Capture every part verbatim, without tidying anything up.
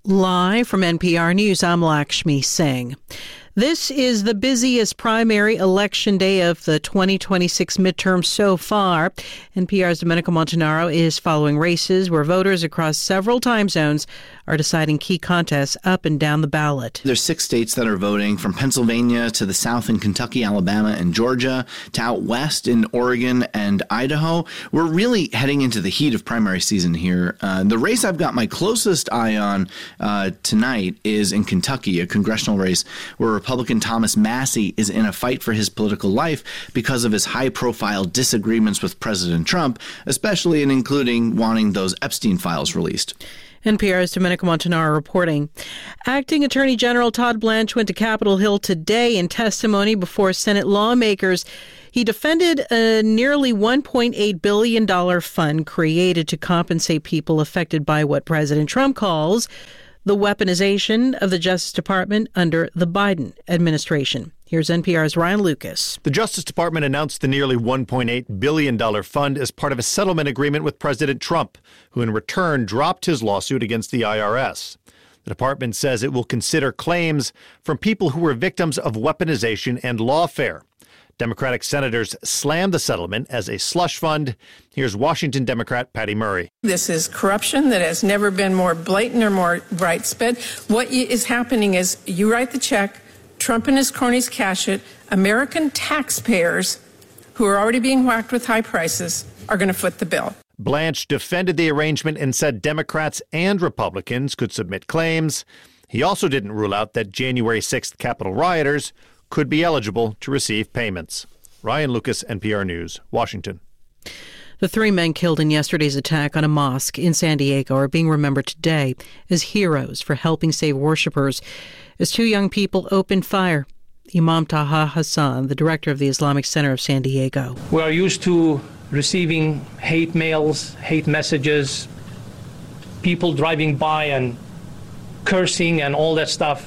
Live from N P R News, I'm Lakshmi Singh. This is the busiest primary election day of the twenty twenty-six midterm so far. N P R's Domenico Montanaro is following races where voters across several time zones are deciding key contests up and down the ballot. There's six states that are voting, from Pennsylvania to the south in Kentucky, Alabama, and Georgia, to out west in Oregon and Idaho. We're really heading into the heat of primary season here. Uh, the race I've got my closest eye on uh, tonight is in Kentucky, a congressional race where Republican Thomas Massie is in a fight for his political life because of his high-profile disagreements with President Trump, especially and including wanting those Epstein files released. N P R's Domenico Montanaro reporting. Acting Attorney General Todd Blanche went to Capitol Hill today in testimony before Senate lawmakers. He defended a nearly one point eight billion dollars fund created to compensate people affected by what President Trump calls the weaponization of the Justice Department under the Biden administration. Here's N P R's Ryan Lucas. The Justice Department announced the nearly one point eight billion dollars fund as part of a settlement agreement with President Trump, who in return dropped his lawsuit against the I R S. The department says it will consider claims from people who were victims of weaponization and lawfare. Democratic senators slammed the settlement as a slush fund. Here's Washington Democrat Patty Murray. This is corruption that has never been more blatant or more widespread. What is happening is you write the check, Trump and his cronies cash it. American taxpayers, who are already being whacked with high prices, are going to foot the bill. Blanche defended the arrangement and said Democrats and Republicans could submit claims. He also didn't rule out that January sixth Capitol rioters could be eligible to receive payments. Ryan Lucas, N P R News, Washington. The three men killed in yesterday's attack on a mosque in San Diego are being remembered today as heroes for helping save worshipers as two young people opened fire. Imam Taha Hassan, the director of the Islamic Center of San Diego. We are used to receiving hate mails, hate messages, people driving by and cursing and all that stuff.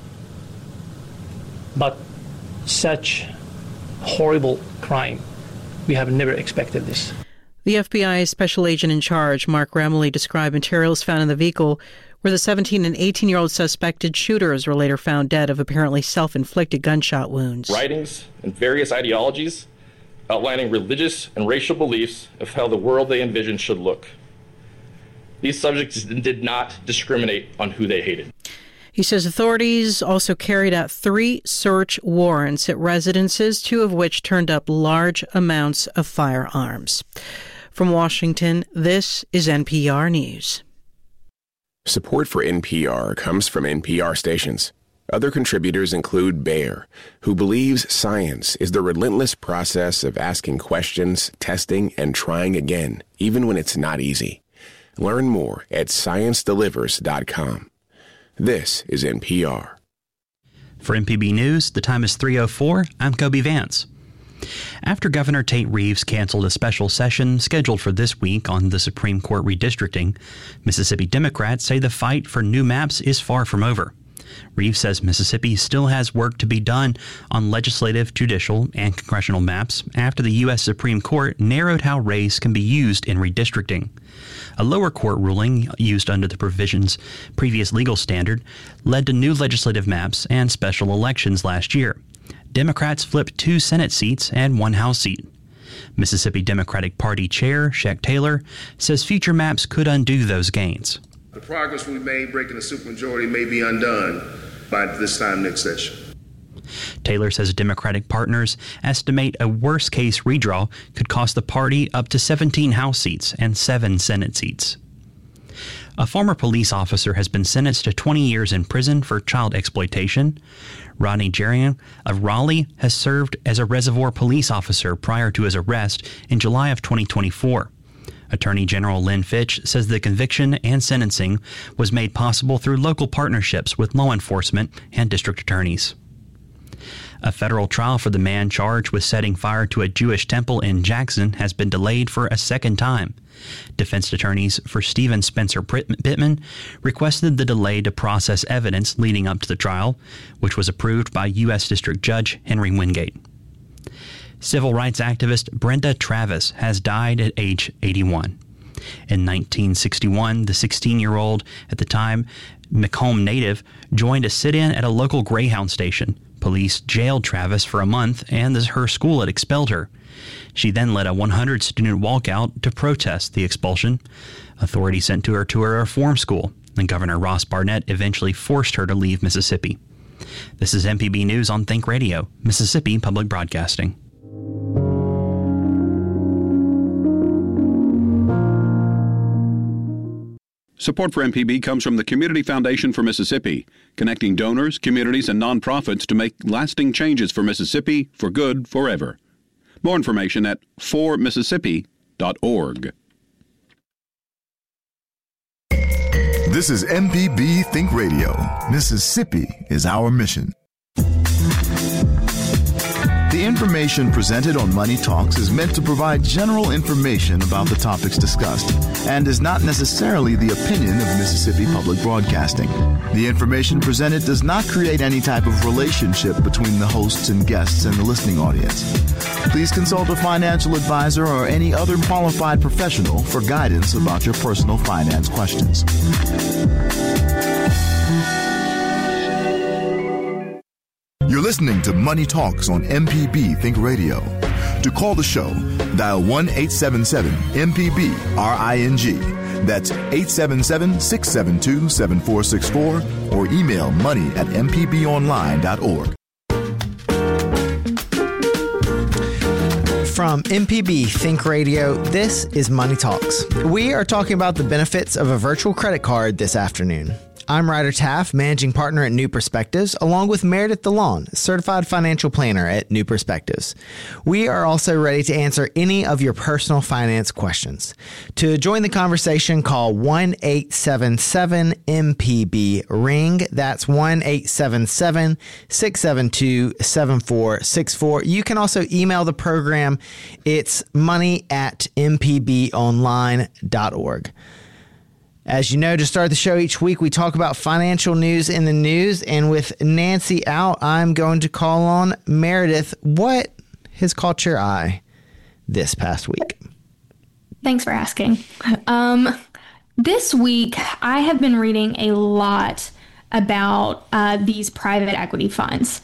But such horrible crime. We have never expected this. The F B I special agent in charge, Mark Ramley, described materials found in the vehicle where the seventeen and eighteen-year-old suspected shooters were later found dead of apparently self-inflicted gunshot wounds. Writings and various ideologies outlining religious and racial beliefs of how the world they envisioned should look. These subjects did not discriminate on who they hated. He says authorities also carried out three search warrants at residences, two of which turned up large amounts of firearms. From Washington, this is N P R News. Support for N P R comes from N P R stations. Other contributors include Bayer, who believes science is the relentless process of asking questions, testing, and trying again, even when it's not easy. Learn more at science delivers dot com. This is N P R. For M P B News, the time is three oh four. I'm Kobe Vance. After Governor Tate Reeves canceled a special session scheduled for this week on the Supreme Court redistricting, Mississippi Democrats say the fight for new maps is far from over. Reeves says Mississippi still has work to be done on legislative, judicial, and congressional maps after the U S Supreme Court narrowed how race can be used in redistricting. A lower court ruling used under the provision's previous legal standard led to new legislative maps and special elections last year. Democrats flipped two Senate seats and one House seat. Mississippi Democratic Party Chair Sheck Taylor says future maps could undo those gains. The progress we made breaking the supermajority may be undone by this time next session. Taylor says Democratic partners estimate a worst-case redraw could cost the party up to seventeen House seats and seven Senate seats. A former police officer has been sentenced to twenty years in prison for child exploitation. Rodney Jerian of Raleigh has served as a reservoir police officer prior to his arrest in July of twenty twenty-four. Attorney General Lynn Fitch says the conviction and sentencing was made possible through local partnerships with law enforcement and district attorneys. A federal trial for the man charged with setting fire to a Jewish temple in Jackson has been delayed for a second time. Defense attorneys for Stephen Spencer Pittman requested the delay to process evidence leading up to the trial, which was approved by U S District Judge Henry Wingate. Civil rights activist Brenda Travis has died at age eighty-one. In nineteen sixty-one, the sixteen-year-old, at the time Macomb native, joined a sit-in at a local Greyhound station. Police jailed Travis for a month, and her school had expelled her. She then led a one hundred student walkout to protest the expulsion. Authorities sent to her to a reform school, and Governor Ross Barnett eventually forced her to leave Mississippi. This is M P B News on Think Radio, Mississippi Public Broadcasting. Support for M P B comes from the Community Foundation for Mississippi, connecting donors, communities, and nonprofits to make lasting changes for Mississippi for good forever. More information at for mississippi dot org. This is M P B Think Radio. Mississippi is our mission. The information presented on Money Talks is meant to provide general information about the topics discussed and is not necessarily the opinion of Mississippi Public Broadcasting. The information presented does not create any type of relationship between the hosts and guests and the listening audience. Please consult a financial advisor or any other qualified professional for guidance about your personal finance questions. You're listening to Money Talks on M P B Think Radio. To call the show, dial one eight seven seven M P B R I N G. That's eight seven seven, six seven two, seven four six four or email money at m p b online dot org. From M P B Think Radio, this is Money Talks. We are talking about the benefits of a virtual credit card this afternoon. I'm Ryder Taff, managing partner at New Perspectives, along with Meredith DeLon, certified financial planner at New Perspectives. We are also ready to answer any of your personal finance questions. To join the conversation, call one eight seven seven M P B ring. That's one eight seven seven, six seven two, seven four six four. You can also email the program. It's money at m p b online dot org. As you know, to start the show each week, we talk about financial news in the news. And with Nancy out, I'm going to call on Meredith. What has caught your eye this past week? Thanks for asking. Um, this week, I have been reading a lot about uh, these private equity funds.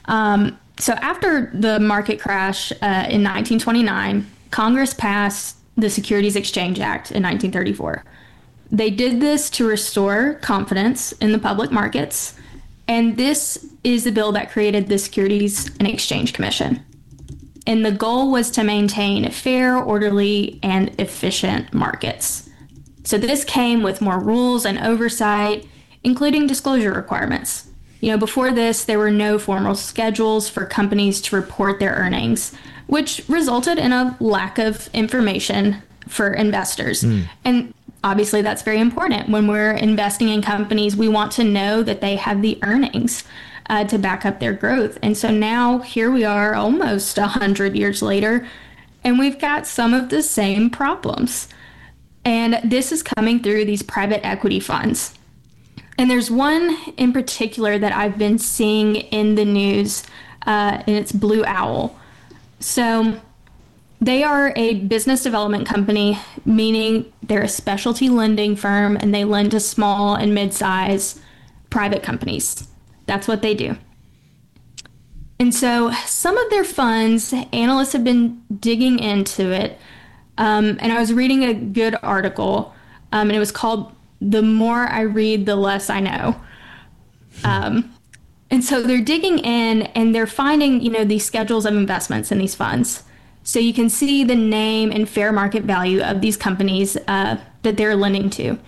Um, so after the market crash uh, in nineteen twenty-nine, Congress passed the Securities Exchange Act in nineteen thirty-four. They did this to restore confidence in the public markets, and this is the bill that created the Securities and Exchange Commission. And the goal was to maintain fair, orderly, and efficient markets. So this came with more rules and oversight, including disclosure requirements. You know, before this, there were no formal schedules for companies to report their earnings, which resulted in a lack of information for investors. Mm. And obviously, that's very important. When we're investing in companies, we want to know that they have the earnings uh, to back up their growth. And so now here we are almost one hundred years later, and we've got some of the same problems. And this is coming through these private equity funds. And there's one in particular that I've been seeing in the news, uh, and it's Blue Owl. So they are a business development company, meaning they're a specialty lending firm, and they lend to small and mid-size private companies. That's what they do. And so some of their funds, analysts have been digging into it. Um, and I was reading a good article, um, and it was called The More I Read, the Less I Know. Um, and so they're digging in, and they're finding, you know, these schedules of investments in these funds. So you can see the name and fair market value of these companies uh, that they're lending to.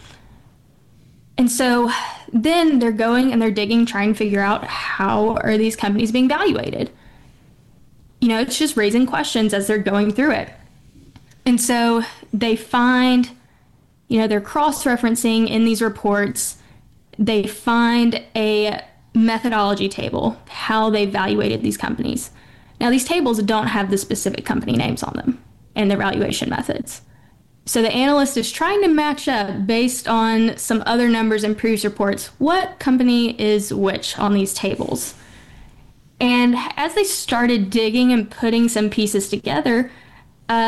And so then they're going and they're digging, trying to figure out how are these companies being valuated. You know, it's just raising questions as they're going through it. And so they find, you know, they're cross-referencing in these reports. They find a methodology table, how they evaluated these companies. Now, these tables don't have the specific company names on them and their valuation methods. So the analyst is trying to match up based on some other numbers in previous reports, what company is which on these tables. And as they started digging and putting some pieces together, uh,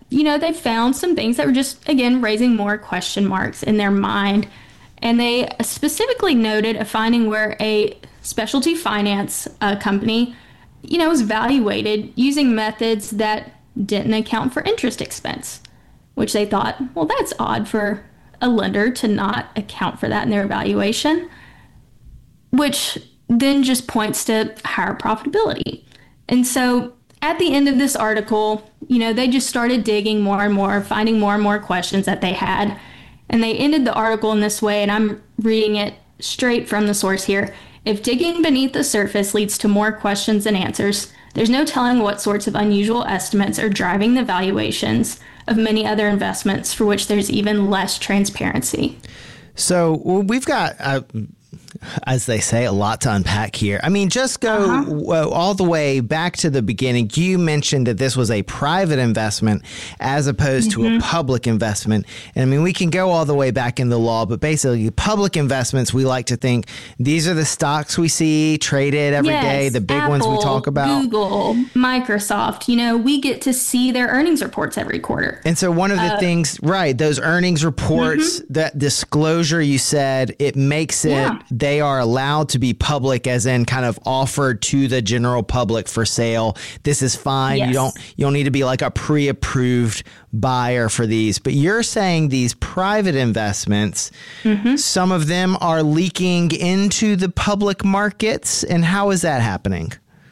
you know, they found some things that were just, again, raising more question marks in their mind. And they specifically noted a finding where a specialty finance uh, company, you know, was evaluated using methods that didn't account for interest expense, which they thought, well, that's odd for a lender to not account for that in their evaluation, which then just points to higher profitability. And so at the end of this article, you know, they just started digging more and more, finding more and more questions that they had. And they ended the article in this way, and I'm reading it straight from the source here. If digging beneath the surface leads to more questions than answers, there's no telling what sorts of unusual estimates are driving the valuations of many other investments for which there's even less transparency. So we've got, uh, as they say, a lot to unpack here. I mean, just go uh-huh. all the way back to the beginning. You mentioned that this was a private investment as opposed mm-hmm. to a public investment. And I mean, we can go all the way back in the law, but basically public investments, we like to think these are the stocks we see traded every yes, day, the big Apple, ones we talk about. Google, Microsoft, you know, we get to see their earnings reports every quarter. And so one of the uh, things, right, those earnings reports, mm-hmm. that disclosure you said, it makes it, yeah. they are allowed to be public, as in kind of offered to the general public for sale. This is fine. Yes. You don't, you don't need to be like a pre-approved buyer for these. But you're saying these private investments, mm-hmm. some of them are leaking into the public markets. And how is that happening?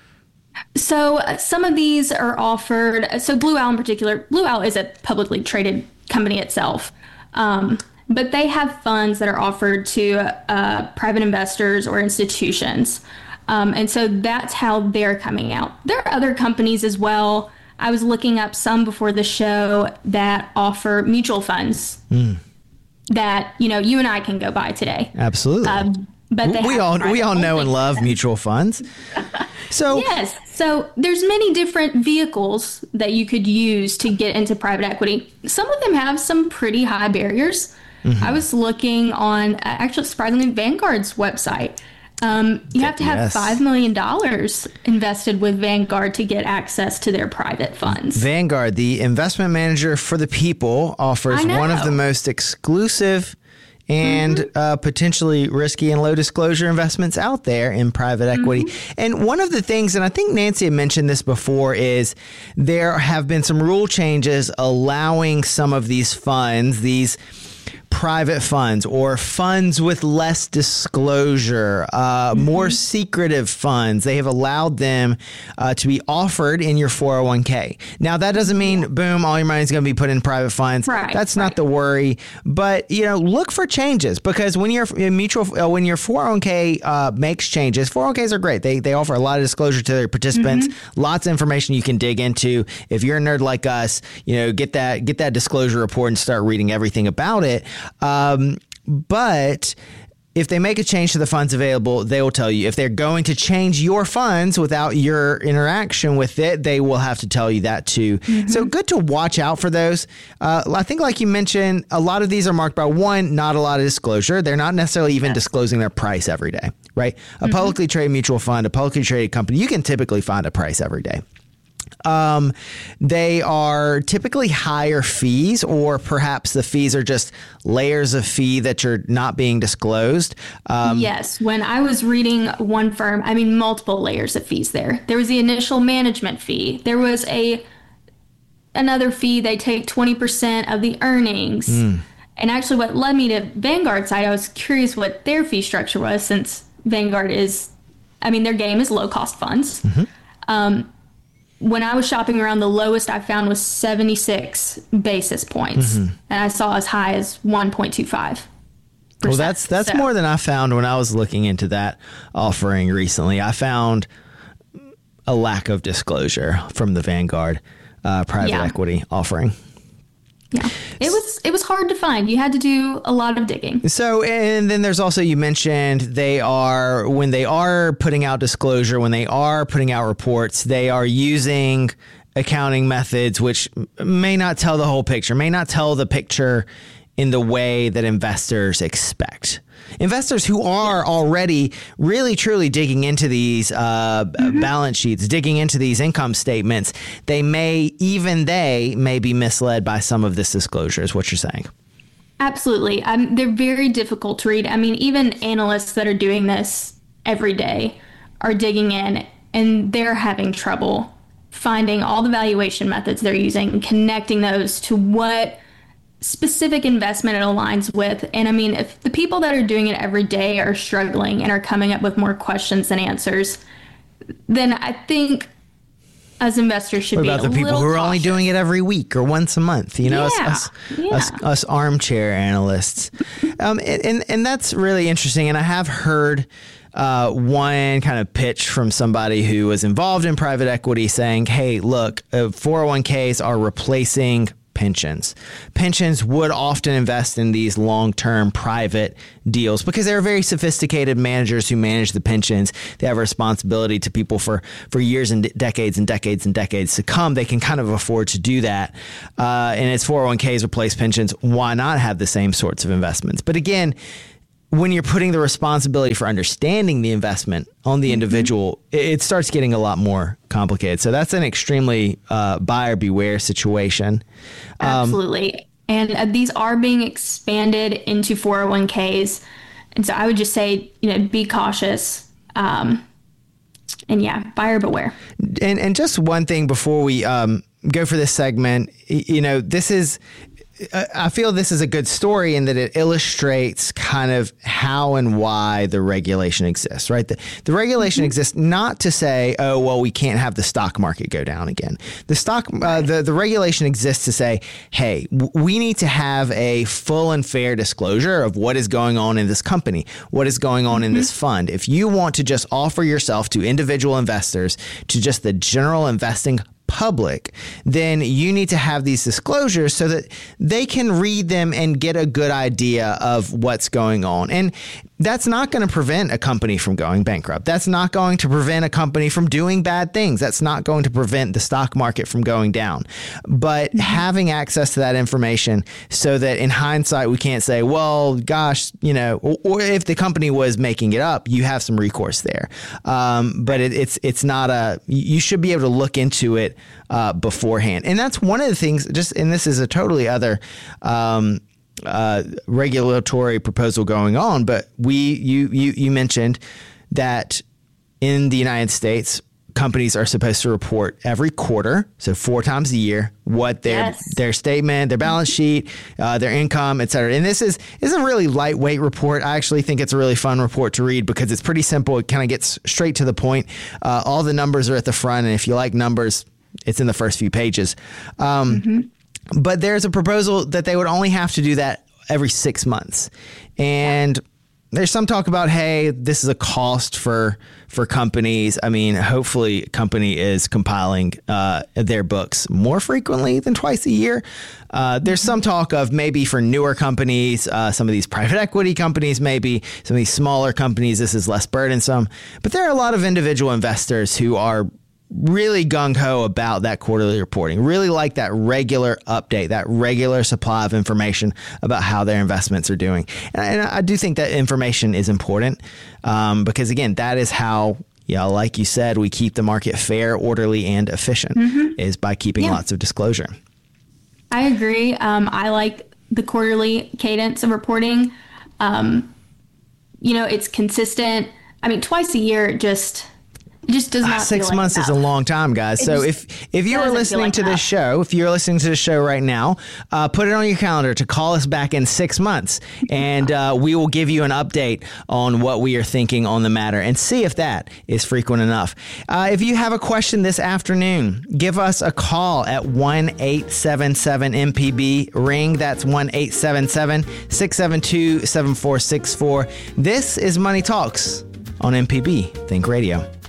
So uh, some of these are offered. So Blue Owl in particular, Blue Owl is a publicly traded company itself. Um, But they have funds that are offered to uh, private investors or institutions. Um, and so that's how they're coming out. There are other companies as well. I was looking up some before the show that offer mutual funds mm. that, you know, you and I can go buy today. Absolutely. Um, but they we all we all know and love mutual funds. So yes. So there's many different vehicles that you could use to get into private equity. Some of them have some pretty high barriers. Mm-hmm. I was looking on, uh, actually, surprisingly, Vanguard's website. Um, you have to have yes. five million dollars invested with Vanguard to get access to their private funds. Vanguard, the investment manager for the people, offers one of the most exclusive and mm-hmm. uh, potentially risky and low disclosure investments out there in private equity. Mm-hmm. And one of the things, and I think Nancy had mentioned this before, is there have been some rule changes allowing some of these funds, these private funds or funds with less disclosure, uh, mm-hmm. more secretive funds. They have allowed them uh, to be offered in your four oh one k. Now, that doesn't mean, boom, all your money is going to be put in private funds. Right, That's right. not the worry. But, you know, look for changes, because when your mutual, uh, when your four oh one k uh, makes changes, four oh one k's are great. They, they offer a lot of disclosure to their participants, mm-hmm. lots of information you can dig into. If you're a nerd like us, you know, get that, get that disclosure report and start reading everything about it. Um, but if they make a change to the funds available, they will tell you. If they're going to change your funds without your interaction with it, they will have to tell you that too. Mm-hmm. So good to watch out for those. Uh, I think, like you mentioned, a lot of these are marked by, one, not a lot of disclosure. They're not necessarily even yes. disclosing their price every day, right? A mm-hmm. publicly traded mutual fund, a publicly traded company, you can typically find a price every day. Um, they are typically higher fees, or perhaps the fees are just layers of fee that are not being disclosed. Um, yes. When I was reading one firm, I mean, multiple layers of fees there. There was the initial management fee. There was a another fee. They take twenty percent of the earnings. Mm. And actually what led me to Vanguard's side, I was curious what their fee structure was, since Vanguard is, I mean, their game is low cost funds. Mm-hmm. Um, When I was shopping around, the lowest I found was seventy-six basis points, mm-hmm. and I saw as high as one point two five. Well, that's that's so. more than I found when I was looking into that offering recently. I found a lack of disclosure from the Vanguard uh, private yeah. equity offering. Yeah, it was it was hard to find. You had to do a lot of digging. So, and then there's also, you mentioned they are, when they are putting out disclosure, when they are putting out reports, they are using accounting methods which may not tell the whole picture, may not tell the picture in the way that investors expect. Investors who are already really truly digging into these uh, mm-hmm. balance sheets, digging into these income statements, they may, even they may be misled by some of this disclosure, is what you're saying. Absolutely. Um, they're very difficult to read. I mean, even analysts that are doing this every day are digging in, and they're having trouble finding all the valuation methods they're using and connecting those to what specific investment it aligns with. And I mean, if the people that are doing it every day are struggling and are coming up with more questions than answers, then I think as investors should what be about the people who are cautious. Only doing it every week or once a month, you know, yeah, us, us, yeah. us, us armchair analysts. Um, and, and, and that's really interesting. And I have heard uh, one kind of pitch from somebody who was involved in private equity saying, hey, look, uh, four oh one k's are replacing pensions. Pensions would often invest in these long-term private deals because they're very sophisticated managers who manage the pensions. They have a responsibility to people for, for years and decades and decades and decades to come. They can kind of afford to do that. Uh, and it's four oh one k's replace pensions. Why not have the same sorts of investments? But again, when you're putting the responsibility for understanding the investment on the individual, mm-hmm. it starts getting a lot more complicated. So that's an extremely uh, buyer beware situation. Absolutely. Um, and uh, these are being expanded into four oh one k's. And so I would just say, you know, be cautious. Um, and yeah, buyer beware. And, and just one thing before we um, go for this segment, you know, this is... I feel this is a good story in that it illustrates kind of how and why the regulation exists, right? The, the regulation mm-hmm. exists not to say, oh, well, we can't have the stock market go down again. The stock, uh, the, the regulation exists to say, hey, w- we need to have a full and fair disclosure of what is going on in this company, what is going on mm-hmm. in this fund. If you want to just offer yourself to individual investors, to just the general investing public, then you need to have these disclosures so that they can read them and get a good idea of what's going on. And that's not going to prevent a company from going bankrupt. That's not going to prevent a company from doing bad things. That's not going to prevent the stock market from going down. But mm-hmm. having access to that information so that in hindsight, we can't say, well, gosh, you know, or, or if the company was making it up, you have some recourse there. Um, but it, it's it's not a, you should be able to look into it uh, beforehand. And that's one of the things, just, and this is a totally other um Uh, regulatory proposal going on, but we you you you mentioned that in the United States, companies are supposed to report every quarter, so four times a year, what their yes. their statement, their balance sheet, uh, their income, et cetera. And this is is a really lightweight report. I actually think it's a really fun report to read because it's pretty simple. It kind of gets straight to the point. Uh, all the numbers are at the front, and if you like numbers, it's in the first few pages. Um, mm-hmm. But there's a proposal that they would only have to do that every six months. And there's some talk about, hey, this is a cost for for companies. I mean, hopefully a company is compiling uh, their books more frequently than twice a year. Uh, there's some talk of maybe for newer companies, uh, some of these private equity companies, maybe some of these smaller companies, this is less burdensome. But there are a lot of individual investors who are really gung-ho about that quarterly reporting, really like that regular update, that regular supply of information about how their investments are doing. And, and I do think that information is important um, because, again, that is how, you know, like you said, we keep the market fair, orderly, and efficient mm-hmm. is by keeping yeah. lots of disclosure. I agree. Um, I like the quarterly cadence of reporting. Um, you know, it's consistent. I mean, twice a year just... It just does not Six feel months like is a long time, guys. It so if if you are listening like to that. this show, if you're listening to the show right now, uh, put it on your calendar to call us back in six months, and uh, we will give you an update on what we are thinking on the matter and see if that is frequent enough. Uh, if you have a question this afternoon, give us a call at one eight seven seven M P B ring. That's one eight seven seven, six seven two, seven four six four. This is Money Talks on M P B Think Radio.